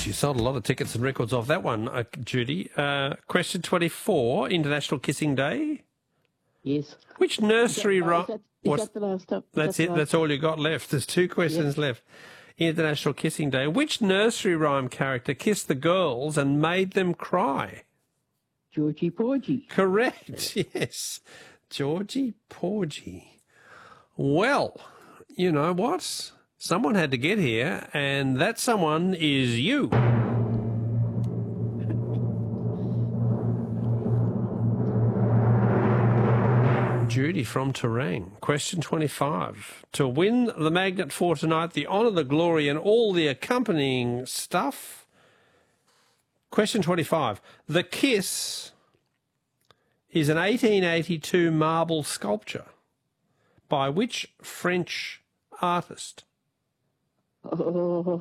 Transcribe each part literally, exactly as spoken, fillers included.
you sold a lot of tickets and records off that one, uh, Judy. Uh, question twenty-four, International Kissing Day. Yes. Which nursery rhyme... Is that, is that the last up? That's that it. last That's all you got left. There's two questions yes. left. International Kissing Day. Which nursery rhyme character kissed the girls and made them cry? Georgie Porgy. Correct. Yes. Georgie Porgy. Well, you know what? Someone had to get here, and that someone is you. Judy from Terang. Question twenty-five. To win the magnet for tonight, the honour, the glory and all the accompanying stuff. Question twenty-five. The Kiss is an eighteen eighty-two marble sculpture by which French artist? Oh,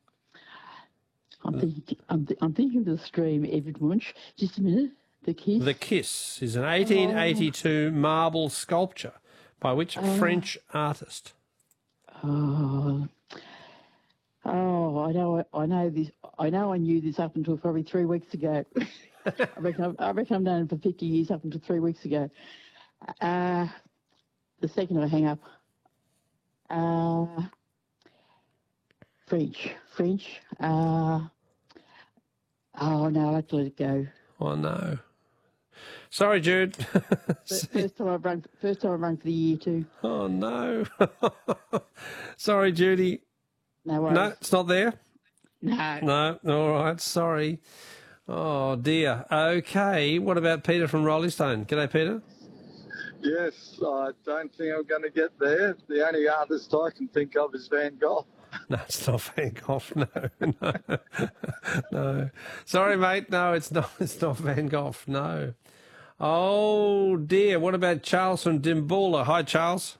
I'm thinking, I'm, th I'm thinking of the stream, Edward Munch. Just a minute. The Kiss? The Kiss is an eighteen eighty-two oh. marble sculpture by which oh. French artist? Oh, oh, I know, I know this. I know I knew this up until probably three weeks ago. I reckon, I reckon I've known it for fifty years up until three weeks ago. Uh, the second I hang up, uh, French, French. Uh, oh no, I have to let it go. Oh no. Sorry, Jude. first time I've rung. First time I've rung for the year too. Oh no. Sorry, Judy. No worries. No, it's not there. No. No. All right. Sorry. Oh dear. Okay. What about Peter from Rollystone? G'day, Peter. Yes, I don't think I'm going to get there. The only artist I can think of is Van Gogh. No, it's not Van Gogh. No, no, no. Sorry, mate. No, it's not. It's not Van Gogh. No. Oh dear. What about Charles from Dimboola? Hi, Charles.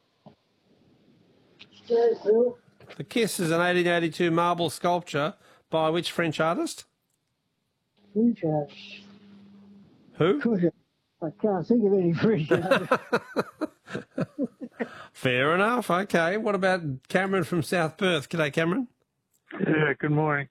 Yes, Phil. The Kiss is an eighteen eighty-two marble sculpture by which French artist? French artist. Who? I can't think of any French artist. Fair enough. Okay. What about Cameron from South Perth? G'day, Cameron. Yeah, good morning.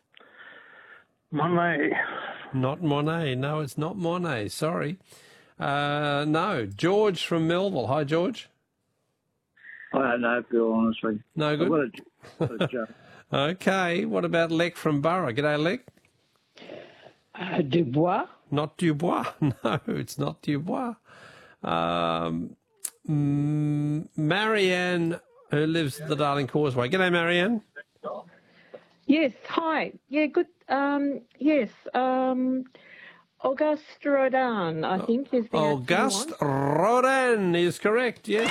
Monet. Not Monet. No, it's not Monet. Sorry. Uh, no. George from Melville. Hi, George. I don't know, Phil, honestly. No good? I've got a, got a Okay. What about Lek from Borough? G'day, Lek. Uh, Dubois. Not Dubois. No, it's not Dubois. Um, mm, Marianne, who lives at the Darling Causeway. G'day, Marianne. Yes, hi. Yeah, good. Um, yes, um, Auguste Rodin, I think, is the Auguste Rodin is correct, yes.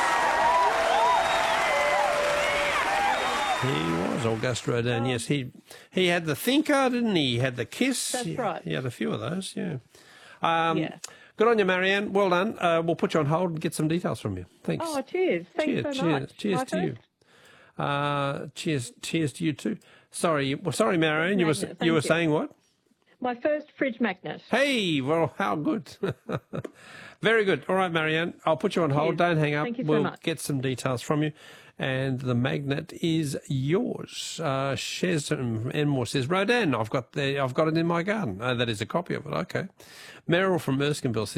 He was Auguste Rodin, yes. He he had the Thinker, didn't he? He had the Kiss. That's he, right. He had a few of those, yeah. Um, yeah. Good on you, Marianne. Well done. Uh, we'll put you on hold and get some details from you. Thanks. Oh, cheers. Thanks cheers, so cheers, much. Cheers My to first? you. Uh, cheers, cheers to you too. Sorry, well, sorry, Marianne. You were Magnet, you were thank you. saying what? My first fridge magnet. Hey, well, how good. Very good. All right, Marianne, I'll put you on hold. Cheers. Don't hang up. Thank you so we'll much. get some details from you. And the magnet is yours. Uh, Shez from Enmore says, Rodin, I've got, the, I've got it in my garden. Oh, that is a copy of it. Okay. Meryl from Erskineville says,